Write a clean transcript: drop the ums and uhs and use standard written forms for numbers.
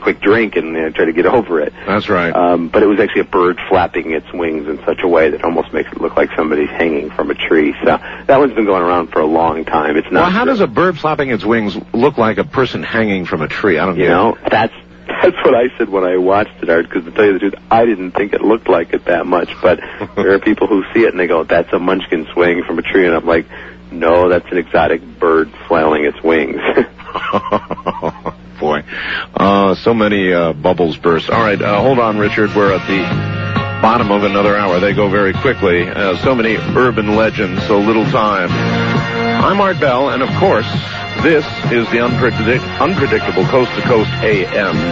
quick drink and try to get over it. That's right. But it was actually a bird flapping its wings in such a way that almost makes it look like somebody's hanging from a tree. So that one's been going around for a long time. It's not. Well, how does a bird flapping its wings look like a person hanging from a tree? I don't You know, that's what I said when I watched it, Art, because to tell you the truth, I didn't think it looked like it that much. But there are people who see it and they go, that's a munchkin swinging from a tree. And I'm like, no, that's an exotic bird flailing its wings. Boy. So many bubbles burst. All right, hold on, Richard. We're at the bottom of another hour. They go very quickly. So many urban legends, so little time. I'm Art Bell, and of course, this is the Unpredictable Coast to Coast AM.